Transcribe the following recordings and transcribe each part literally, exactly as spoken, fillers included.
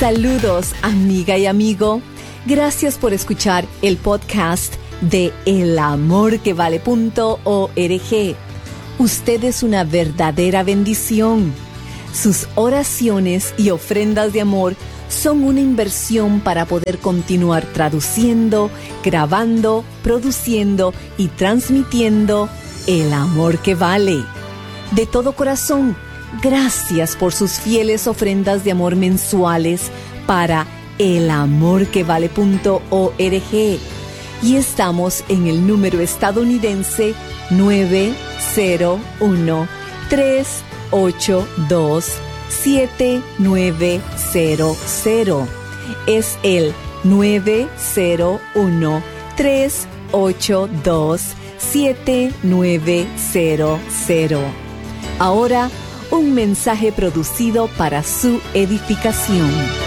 Saludos, amiga y amigo. Gracias por escuchar el podcast de el amor que vale punto org. Usted es una verdadera bendición. Sus oraciones y ofrendas de amor son una inversión para poder continuar traduciendo, grabando, produciendo y transmitiendo el amor que vale. De todo corazón, gracias por sus fieles ofrendas de amor mensuales para el amor que vale punto org. Y estamos en el número estadounidense nueve cero uno, tres ocho dos, siete nueve cero cero. Es el nueve cero uno, tres ocho dos, siete nueve cero cero. Ahora, un mensaje producido para su edificación.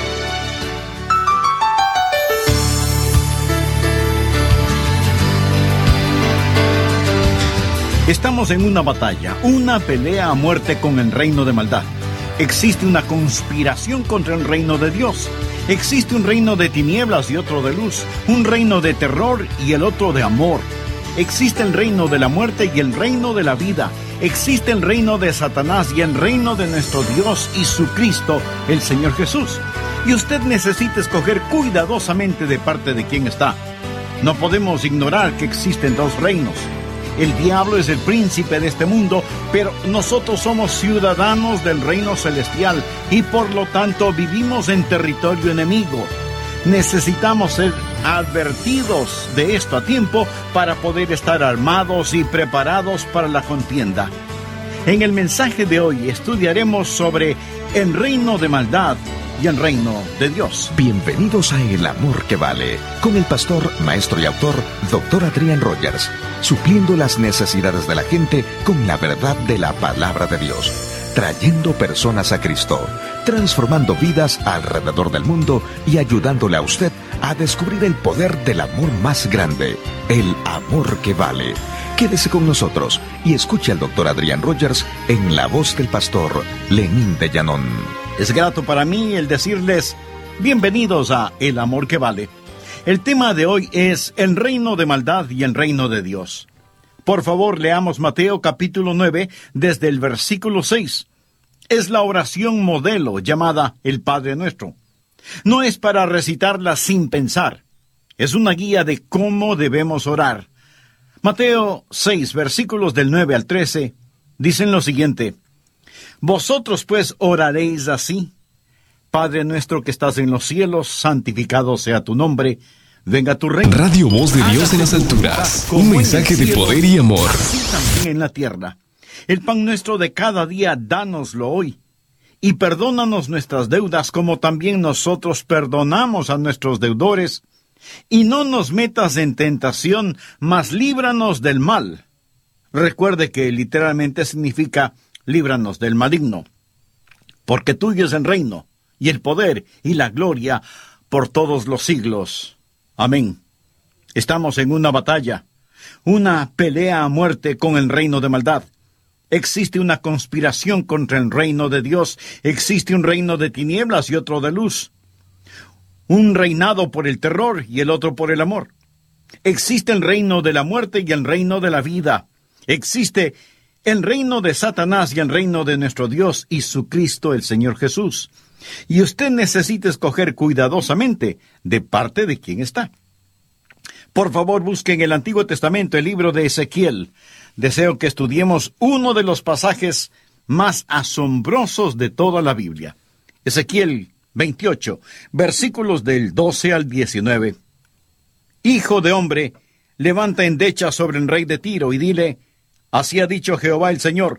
Estamos en una batalla, una pelea a muerte con el reino de maldad. Existe una conspiración contra el reino de Dios. Existe un reino de tinieblas y otro de luz, un reino de terror y el otro de amor. Existe el reino de la muerte y el reino de la vida. Existe el reino de Satanás y el reino de nuestro Dios y su Cristo, el Señor Jesús. Y usted necesita escoger cuidadosamente de parte de quién está. No podemos ignorar que existen dos reinos. El diablo es el príncipe de este mundo, pero nosotros somos ciudadanos del reino celestial y por lo tanto vivimos en territorio enemigo. Necesitamos ser advertidos de esto a tiempo para poder estar armados y preparados para la contienda. En el mensaje de hoy estudiaremos sobre el reino de maldad y el reino de Dios. Bienvenidos a El Amor que Vale, con el pastor, maestro y autor, doctor Adrian Rogers, supliendo las necesidades de la gente con la verdad de la palabra de Dios, trayendo personas a Cristo, transformando vidas alrededor del mundo y ayudándole a usted a descubrir el poder del amor más grande, el amor que vale. Quédese con nosotros y escuche al doctor Adrian Rogers en la voz del pastor Lenín de Llanón. Es grato para mí el decirles bienvenidos a El Amor que Vale. El tema de hoy es el reino de maldad y el reino de Dios. Por favor, leamos Mateo capítulo nueve desde el versículo seis. Es la oración modelo llamada el Padre Nuestro. No es para recitarla sin pensar. Es una guía de cómo debemos orar. Mateo seis, versículos del nueve al trece, dicen lo siguiente. Vosotros pues oraréis así. Padre nuestro que estás en los cielos, santificado sea tu nombre. Venga tu reino. Radio Voz de Dios en las alturas. Un mensaje de poder y amor. Así también en la tierra. El pan nuestro de cada día, dánoslo hoy. Y perdónanos nuestras deudas, como también nosotros perdonamos a nuestros deudores. Y no nos metas en tentación, mas líbranos del mal. Recuerde que literalmente significa líbranos del maligno. Porque tuyo es el reino, y el poder, y la gloria, por todos los siglos. Amén. Estamos en una batalla, una pelea a muerte con el reino de maldad. Existe una conspiración contra el reino de Dios. Existe un reino de tinieblas y otro de luz. Un reinado por el terror y el otro por el amor. Existe el reino de la muerte y el reino de la vida. Existe el reino de Satanás y el reino de nuestro Dios y su Cristo, el Señor Jesús. Y usted necesita escoger cuidadosamente de parte de quién está. Por favor, busque en el Antiguo Testamento el libro de Ezequiel. Deseo que estudiemos uno de los pasajes más asombrosos de toda la Biblia. Ezequiel veintiocho, versículos del doce al diecinueve. Hijo de hombre, levanta endecha sobre el rey de Tiro y dile, así ha dicho Jehová el Señor.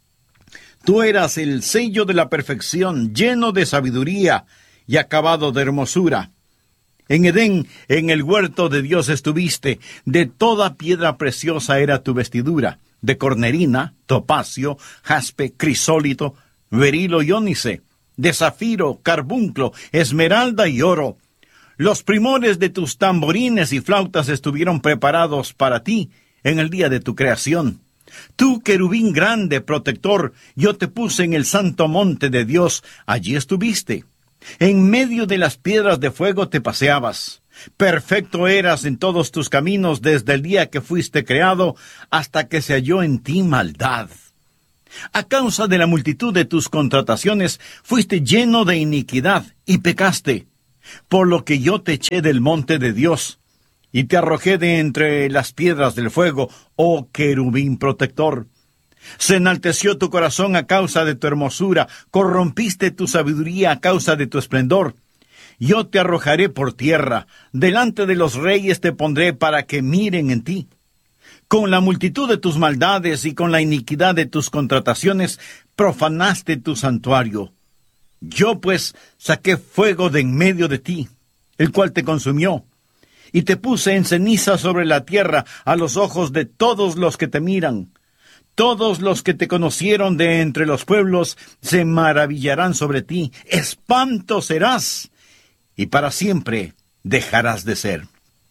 Tú eras el sello de la perfección, lleno de sabiduría y acabado de hermosura. En Edén, en el huerto de Dios estuviste, de toda piedra preciosa era tu vestidura, de cornerina, topacio, jaspe, crisólito, berilo y ónice, de zafiro, carbunclo, esmeralda y oro. Los primores de tus tamborines y flautas estuvieron preparados para ti en el día de tu creación. Tú, querubín grande, protector, yo te puse en el santo monte de Dios, allí estuviste. En medio de las piedras de fuego te paseabas. Perfecto eras en todos tus caminos desde el día que fuiste creado hasta que se halló en ti maldad. A causa de la multitud de tus contrataciones fuiste lleno de iniquidad y pecaste, por lo que yo te eché del monte de Dios y te arrojé de entre las piedras del fuego, oh querubín protector. Se enalteció tu corazón a causa de tu hermosura, corrompiste tu sabiduría a causa de tu esplendor. Yo te arrojaré por tierra, delante de los reyes te pondré para que miren en ti. Con la multitud de tus maldades y con la iniquidad de tus contrataciones, profanaste tu santuario. Yo pues saqué fuego de en medio de ti, el cual te consumió, y te puse en ceniza sobre la tierra a los ojos de todos los que te miran. Todos los que te conocieron de entre los pueblos se maravillarán sobre ti. Espanto serás, y para siempre dejarás de ser.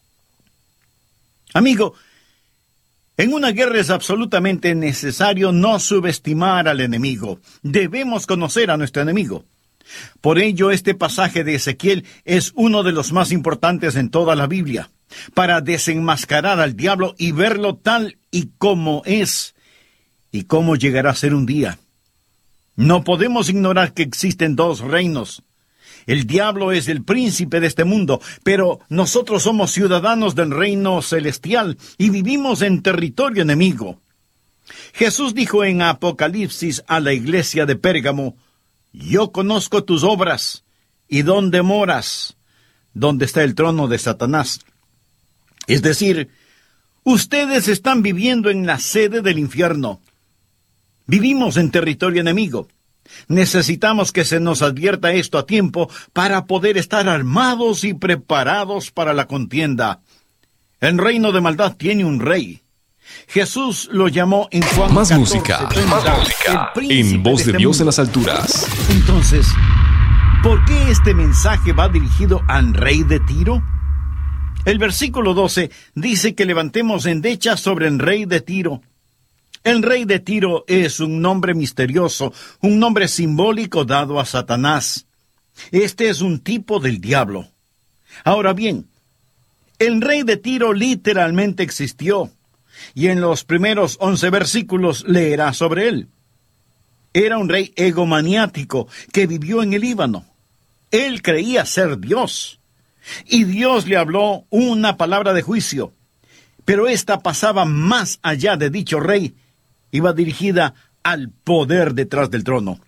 Amigo, en una guerra es absolutamente necesario no subestimar al enemigo. Debemos conocer a nuestro enemigo. Por ello, este pasaje de Ezequiel es uno de los más importantes en toda la Biblia, para desenmascarar al diablo y verlo tal y como es, y cómo llegará a ser un día. No podemos ignorar que existen dos reinos. El diablo es el príncipe de este mundo, pero nosotros somos ciudadanos del reino celestial y vivimos en territorio enemigo. Jesús dijo en Apocalipsis a la iglesia de Pérgamo: yo conozco tus obras y dónde moras, donde está el trono de Satanás. Es decir, ustedes están viviendo en la sede del infierno. Vivimos en territorio enemigo. Necesitamos que se nos advierta esto a tiempo para poder estar armados y preparados para la contienda. El reino de maldad tiene un rey. Jesús lo llamó en Juan Más catorce, música, treinta, más música, en voz de, de Dios mundo. En las alturas. Entonces, ¿por qué este mensaje va dirigido al rey de Tiro? El versículo doce dice que levantemos endecha sobre el rey de Tiro. El rey de Tiro es un nombre misterioso, un nombre simbólico dado a Satanás. Este es un tipo del diablo. Ahora bien, el rey de Tiro literalmente existió, y en los primeros once versículos leerá sobre él. Era un rey egomaniático que vivió en el Líbano. Él creía ser Dios, y Dios le habló una palabra de juicio, pero esta pasaba más allá de dicho rey, iba dirigida al poder detrás del trono.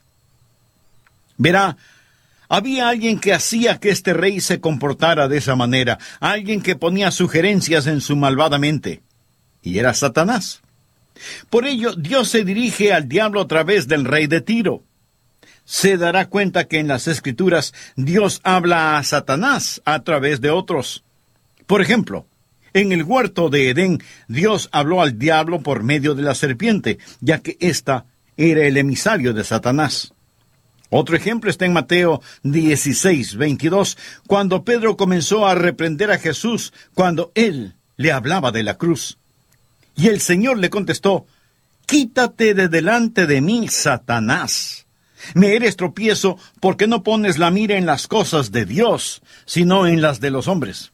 Verá, había alguien que hacía que este rey se comportara de esa manera, alguien que ponía sugerencias en su malvada mente, y era Satanás. Por ello, Dios se dirige al diablo a través del rey de Tiro. Se dará cuenta que en las Escrituras Dios habla a Satanás a través de otros. Por ejemplo, en el huerto de Edén, Dios habló al diablo por medio de la serpiente, ya que ésta era el emisario de Satanás. Otro ejemplo está en Mateo dieciséis, veintidós, cuando Pedro comenzó a reprender a Jesús cuando él le hablaba de la cruz. Y el Señor le contestó: quítate de delante de mí, Satanás. Me eres tropiezo porque no pones la mira en las cosas de Dios, sino en las de los hombres.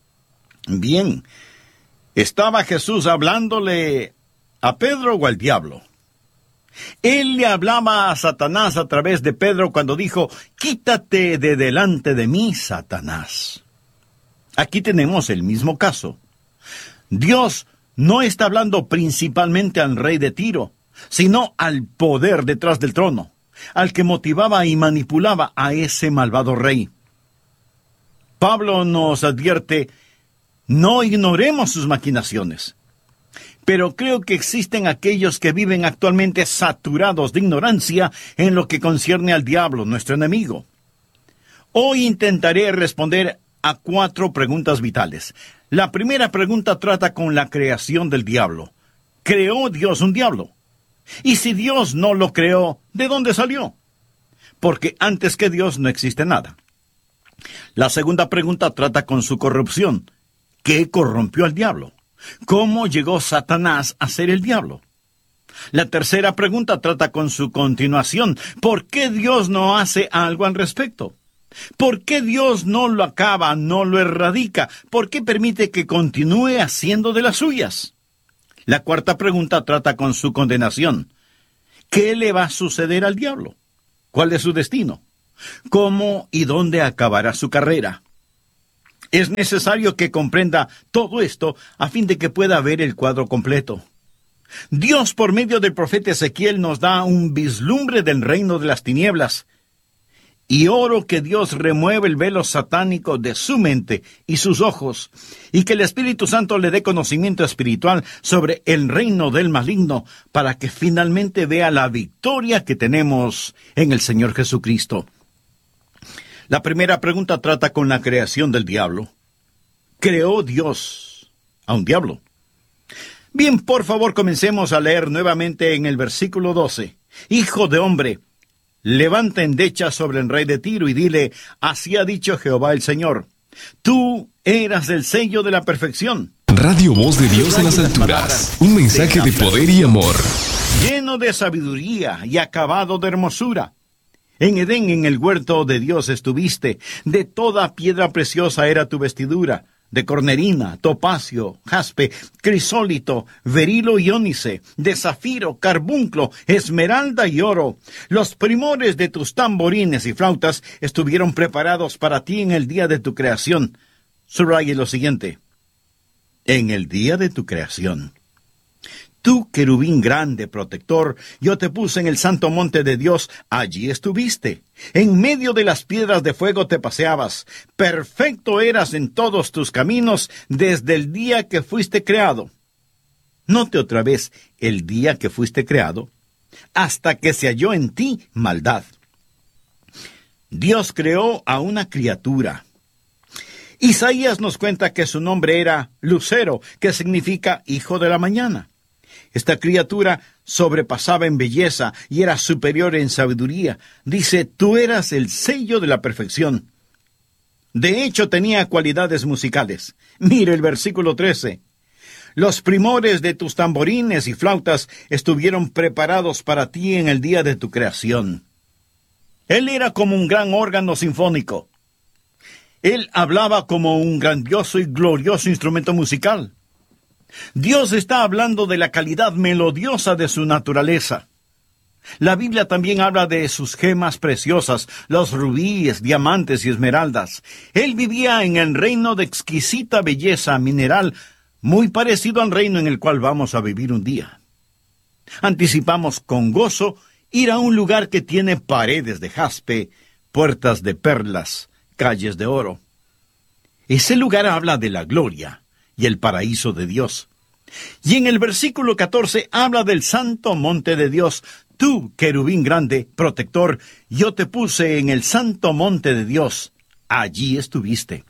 Bien, ¿estaba Jesús hablándole a Pedro o al diablo? Él le hablaba a Satanás a través de Pedro cuando dijo: quítate de delante de mí, Satanás. Aquí tenemos el mismo caso. Dios no está hablando principalmente al rey de Tiro, sino al poder detrás del trono, al que motivaba y manipulaba a ese malvado rey. Pablo nos advierte: no ignoremos sus maquinaciones. Pero creo que existen aquellos que viven actualmente saturados de ignorancia en lo que concierne al diablo, nuestro enemigo. Hoy intentaré responder a cuatro preguntas vitales. La primera pregunta trata con la creación del diablo. ¿Creó Dios un diablo? Y si Dios no lo creó, ¿de dónde salió? Porque antes que Dios no existe nada. La segunda pregunta trata con su corrupción. ¿Qué corrompió al diablo? ¿Cómo llegó Satanás a ser el diablo? La tercera pregunta trata con su continuación. ¿Por qué Dios no hace algo al respecto? ¿Por qué Dios no lo acaba, no lo erradica? ¿Por qué permite que continúe haciendo de las suyas? La cuarta pregunta trata con su condenación. ¿Qué le va a suceder al diablo? ¿Cuál es su destino? ¿Cómo y dónde acabará su carrera? Es necesario que comprenda todo esto a fin de que pueda ver el cuadro completo. Dios, por medio del profeta Ezequiel, nos da un vislumbre del reino de las tinieblas. Y oro que Dios remueva el velo satánico de su mente y sus ojos, y que el Espíritu Santo le dé conocimiento espiritual sobre el reino del maligno, para que finalmente vea la victoria que tenemos en el Señor Jesucristo. La primera pregunta trata con la creación del diablo. ¿Creó Dios a un diablo? Bien, por favor, comencemos a leer nuevamente en el versículo doce. Hijo de hombre, levanta endecha sobre el rey de Tiro y dile, así ha dicho Jehová el Señor, tú eras el sello de la perfección. Radio Voz de Dios en las alturas, un mensaje de poder y amor. Lleno de sabiduría y acabado de hermosura. En Edén, en el huerto de Dios estuviste, de toda piedra preciosa era tu vestidura, de cornerina, topacio, jaspe, crisólito, berilo y ónice, de zafiro, carbunclo, esmeralda y oro. Los primores de tus tamborines y flautas estuvieron preparados para ti en el día de tu creación. Subraye lo siguiente. En el día de tu creación. Tú, querubín grande, protector, yo te puse en el santo monte de Dios, allí estuviste. En medio de las piedras de fuego te paseabas. Perfecto eras en todos tus caminos desde el día que fuiste creado. Note otra vez, el día que fuiste creado, hasta que se halló en ti maldad. Dios creó a una criatura. Isaías nos cuenta que su nombre era Lucero, que significa hijo de la mañana. Esta criatura sobrepasaba en belleza y era superior en sabiduría. Dice, tú eras el sello de la perfección. De hecho, tenía cualidades musicales. Mire el versículo trece. Los primores de tus tamborines y flautas estuvieron preparados para ti en el día de tu creación. Él era como un gran órgano sinfónico. Él hablaba como un grandioso y glorioso instrumento musical. Dios está hablando de la calidad melodiosa de su naturaleza. La Biblia también habla de sus gemas preciosas, los rubíes, diamantes y esmeraldas. Él vivía en el reino de exquisita belleza mineral, muy parecido al reino en el cual vamos a vivir un día. Anticipamos con gozo ir a un lugar que tiene paredes de jaspe, puertas de perlas, calles de oro. Ese lugar habla de la gloria y el paraíso de Dios. Y en el versículo catorce habla del santo monte de Dios. Tú, querubín grande, protector, yo te puse en el santo monte de Dios. Allí estuviste.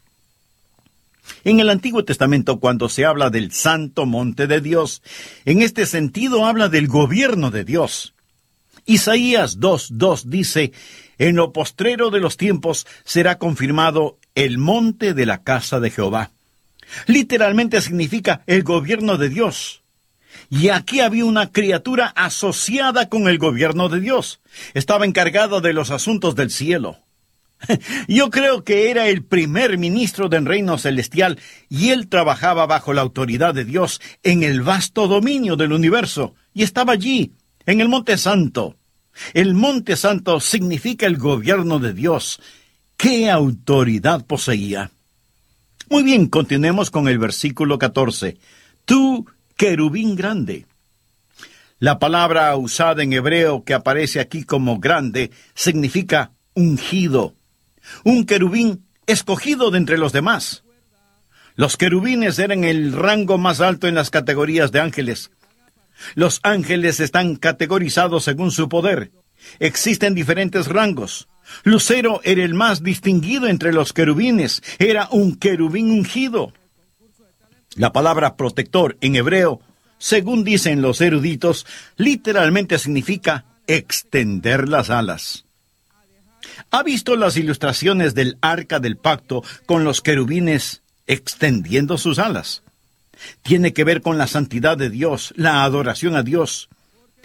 En el Antiguo Testamento, cuando se habla del santo monte de Dios, en este sentido habla del gobierno de Dios. Isaías dos dos dice, en lo postrero de los tiempos será confirmado el monte de la casa de Jehová. Literalmente significa el gobierno de Dios. Y aquí había una criatura asociada con el gobierno de Dios. Estaba encargada de los asuntos del cielo. Yo creo que era el primer ministro del reino celestial y él trabajaba bajo la autoridad de Dios en el vasto dominio del universo. Y estaba allí, en el Monte Santo. El Monte Santo significa el gobierno de Dios. ¿Qué autoridad poseía? Muy bien, continuemos con el versículo catorce. Tú, querubín grande. La palabra usada en hebreo que aparece aquí como grande significa ungido. Un querubín escogido de entre los demás. Los querubines eran el rango más alto en las categorías de ángeles. Los ángeles están categorizados según su poder. Existen diferentes rangos. Lucero era el más distinguido entre los querubines. Era un querubín ungido. La palabra protector en hebreo, según dicen los eruditos, literalmente significa extender las alas. ¿Ha visto las ilustraciones del Arca del Pacto con los querubines extendiendo sus alas? Tiene que ver con la santidad de Dios, la adoración a Dios.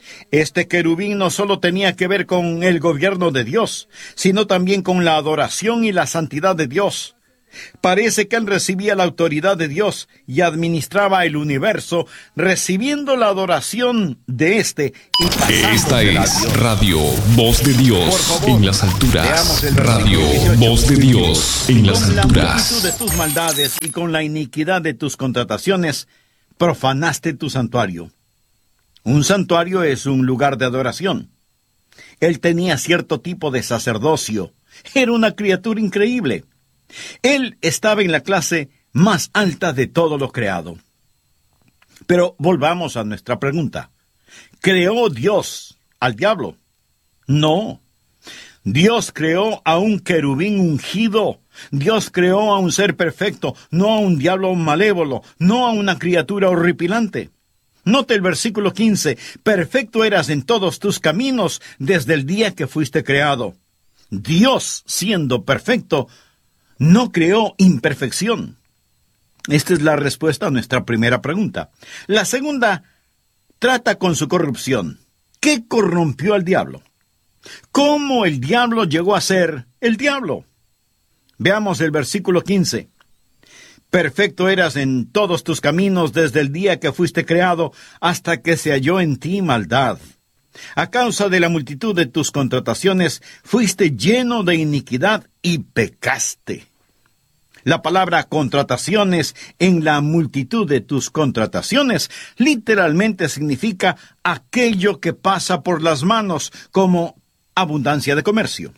Este querubín no solo tenía que ver con el gobierno de Dios, sino también con la adoración y la santidad de Dios. Parece que él recibía la autoridad de Dios y administraba el universo, recibiendo la adoración de este. Y Esta es Radio Voz de Dios favor, en las alturas. veamos el Radio versículo dieciocho. Voz de Dios en las Con la multitud alturas. de tus maldades y con la iniquidad de tus contrataciones, profanaste tu santuario. Un santuario es un lugar de adoración. Él tenía cierto tipo de sacerdocio. Era una criatura increíble. Él estaba en la clase más alta de todo lo creado. Pero volvamos a nuestra pregunta. ¿Creó Dios al diablo? No. Dios creó a un querubín ungido. Dios creó a un ser perfecto, no a un diablo malévolo, no a una criatura horripilante. Note el versículo quince. Perfecto eras en todos tus caminos desde el día que fuiste creado. Dios, siendo perfecto, no creó imperfección. Esta es la respuesta a nuestra primera pregunta. La segunda trata con su corrupción. ¿Qué corrompió al diablo? ¿Cómo el diablo llegó a ser el diablo? Veamos el versículo quince. Perfecto eras en todos tus caminos desde el día que fuiste creado hasta que se halló en ti maldad. A causa de la multitud de tus contrataciones, fuiste lleno de iniquidad y pecaste. La palabra contrataciones en la multitud de tus contrataciones literalmente significa aquello que pasa por las manos, como abundancia de comercio.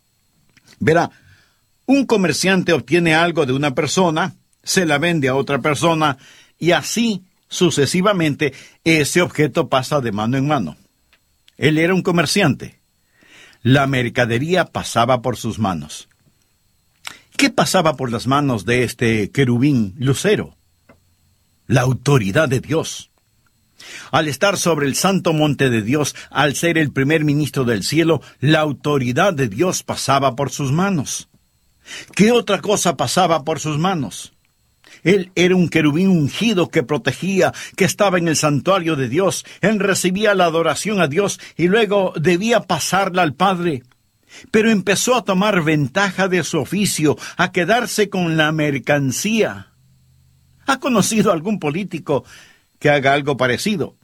Verá, un comerciante obtiene algo de una persona, se la vende a otra persona, y así sucesivamente ese objeto pasa de mano en mano. Él era un comerciante. La mercadería pasaba por sus manos. ¿Qué pasaba por las manos de este querubín lucero? La autoridad de Dios. Al estar sobre el santo monte de Dios, al ser el primer ministro del cielo, la autoridad de Dios pasaba por sus manos. ¿Qué otra cosa pasaba por sus manos? Él era un querubín ungido que protegía, que estaba en el santuario de Dios. Él recibía la adoración a Dios y luego debía pasarla al Padre. Pero empezó a tomar ventaja de su oficio, a quedarse con la mercancía. ¿Ha conocido algún político que haga algo parecido?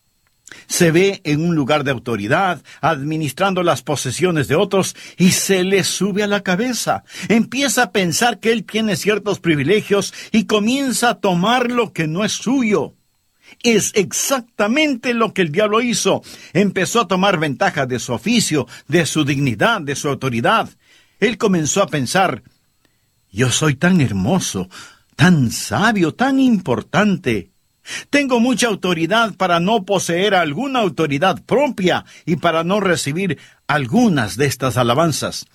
Se ve en un lugar de autoridad, administrando las posesiones de otros, y se le sube a la cabeza. Empieza a pensar que él tiene ciertos privilegios y comienza a tomar lo que no es suyo. Es exactamente lo que el diablo hizo. Empezó a tomar ventaja de su oficio, de su dignidad, de su autoridad. Él comenzó a pensar, yo soy tan hermoso, tan sabio, tan importante. Tengo mucha autoridad para no poseer alguna autoridad propia y para no recibir algunas de estas alabanzas.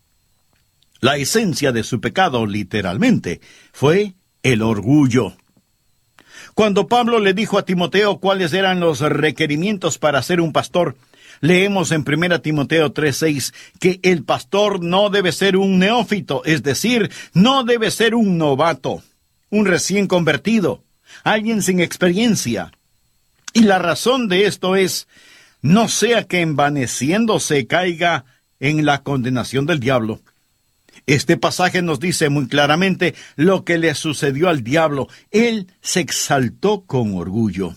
La esencia de su pecado, literalmente, fue el orgullo. Cuando Pablo le dijo a Timoteo cuáles eran los requerimientos para ser un pastor, leemos en primera Timoteo tres seis que el pastor no debe ser un neófito, es decir, no debe ser un novato, un recién convertido, alguien sin experiencia. Y la razón de esto es, no sea que envaneciéndose caiga en la condenación del diablo. Este pasaje nos dice muy claramente lo que le sucedió al diablo. Él se exaltó con orgullo.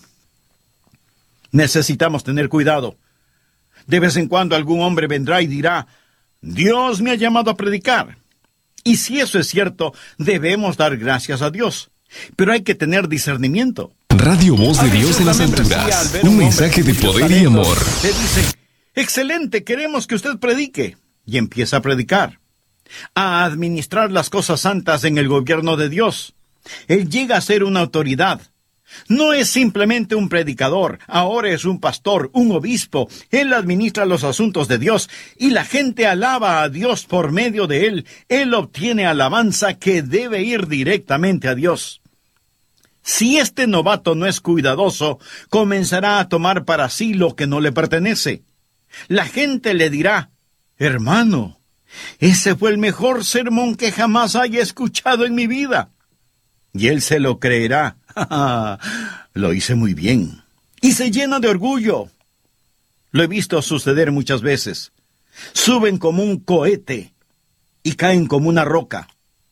Necesitamos tener cuidado. De vez en cuando algún hombre vendrá y dirá, Dios me ha llamado a predicar. Y si eso es cierto, debemos dar gracias a Dios. Pero hay que tener discernimiento. Radio Voz de A Dios veces en las la membresía, alturas. al ver Un hombre mensaje de con muchos poder y talentos, amor. le dice, excelente, queremos que usted predique. Y empieza a predicar, a administrar las cosas santas en el gobierno de Dios. Él llega a ser una autoridad. No es simplemente un predicador, ahora es un pastor, un obispo. Él administra los asuntos de Dios y la gente alaba a Dios por medio de él. Él obtiene alabanza que debe ir directamente a Dios. Si este novato no es cuidadoso, comenzará a tomar para sí lo que no le pertenece. La gente le dirá, hermano, ese fue el mejor sermón que jamás haya escuchado en mi vida. Y él se lo creerá. Lo hice muy bien. Y se llena de orgullo. Lo he visto suceder muchas veces. Suben como un cohete y caen como una roca.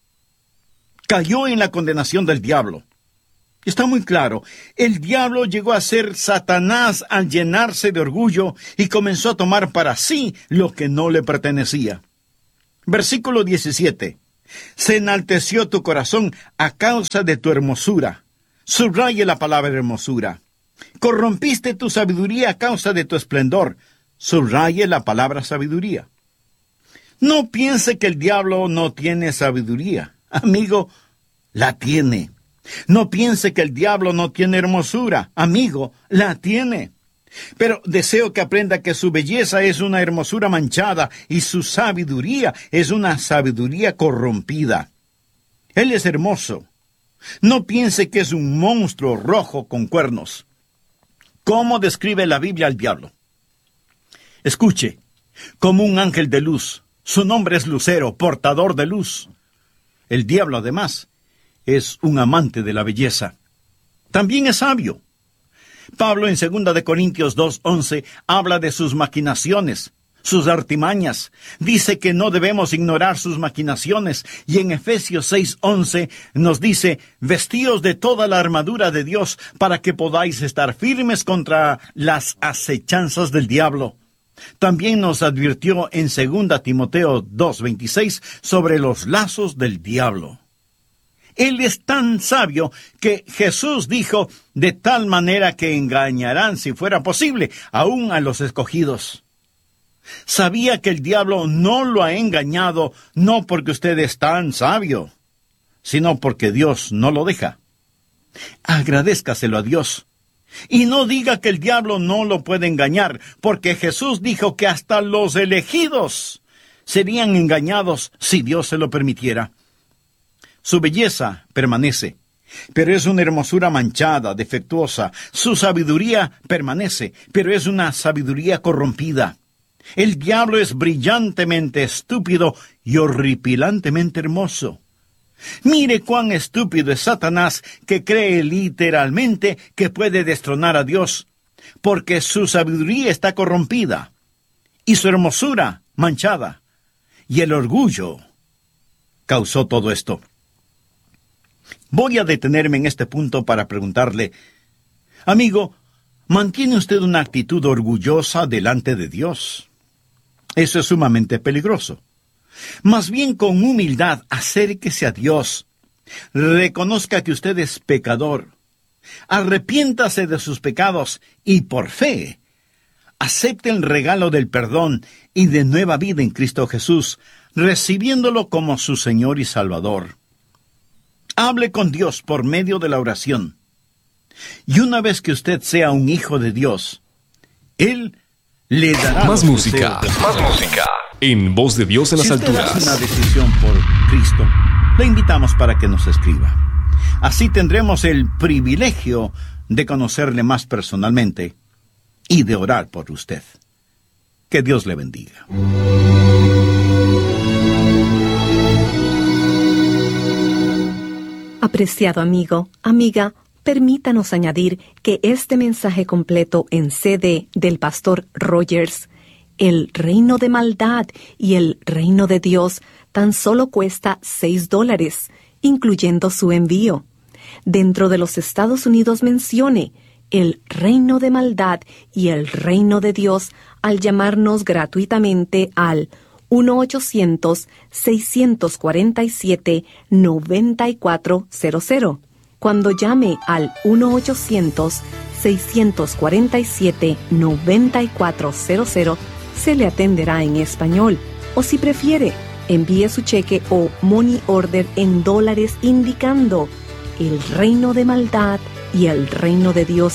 Cayó en la condenación del diablo. Está muy claro, el diablo llegó a ser Satanás al llenarse de orgullo y comenzó a tomar para sí lo que no le pertenecía. Versículo diecisiete. Se enalteció tu corazón a causa de tu hermosura. Subraye la palabra hermosura. Corrompiste tu sabiduría a causa de tu esplendor. Subraye la palabra sabiduría. No piense que el diablo no tiene sabiduría. Amigo, la tiene. No piense que el diablo no tiene hermosura. Amigo, la tiene. Pero deseo que aprenda que su belleza es una hermosura manchada y su sabiduría es una sabiduría corrompida. Él es hermoso. No piense que es un monstruo rojo con cuernos. ¿Cómo describe la Biblia al diablo? Escuche, como un ángel de luz. Su nombre es Lucero, portador de luz. El diablo, además, es un amante de la belleza. También es sabio. Pablo en segunda de Corintios dos once habla de sus maquinaciones, sus artimañas. Dice que no debemos ignorar sus maquinaciones. Y en Efesios seis once nos dice, vestíos de toda la armadura de Dios para que podáis estar firmes contra las acechanzas del diablo. También nos advirtió en segunda Timoteo dos veintiséis sobre los lazos del diablo. Él es tan sabio que Jesús dijo, de tal manera que engañarán, si fuera posible, aún a los escogidos. Sabía que el diablo no lo ha engañado, no porque usted es tan sabio, sino porque Dios no lo deja. Agradézcaselo a Dios. Y no diga que el diablo no lo puede engañar, porque Jesús dijo que hasta los elegidos serían engañados si Dios se lo permitiera. Su belleza permanece, pero es una hermosura manchada, defectuosa. Su sabiduría permanece, pero es una sabiduría corrompida. El diablo es brillantemente estúpido y horripilantemente hermoso. Mire cuán estúpido es Satanás, que cree literalmente que puede destronar a Dios, porque su sabiduría está corrompida, y su hermosura manchada, y el orgullo causó todo esto. Voy a detenerme en este punto para preguntarle, amigo, ¿mantiene usted una actitud orgullosa delante de Dios? Eso es sumamente peligroso. Más bien con humildad, acérquese a Dios. Reconozca que usted es pecador. Arrepiéntase de sus pecados y por fe, acepte el regalo del perdón y de nueva vida en Cristo Jesús, recibiéndolo como su Señor y Salvador. Hable con Dios por medio de la oración. Y una vez que usted sea un hijo de Dios, Él le dará más música, más música. En Voz de Dios en las Alturas. Si usted hace una decisión por Cristo, le invitamos para que nos escriba. Así tendremos el privilegio de conocerle más personalmente y de orar por usted. Que Dios le bendiga. Apreciado amigo, amiga, permítanos añadir que este mensaje completo en C D del pastor Rogers, El reino de maldad y el reino de Dios, tan solo cuesta seis dólares, incluyendo su envío. Dentro de los Estados Unidos mencione El reino de maldad y el reino de Dios al llamarnos gratuitamente al uno ochocientos, seiscientos cuarenta y siete, noventa y cuatro cero cero. Cuando llame al uno ochocientos, seiscientos cuarenta y siete, noventa y cuatro cero cero, se le atenderá en español. O si prefiere, envíe su cheque o money order en dólares indicando el reino de maldad y el reino de Dios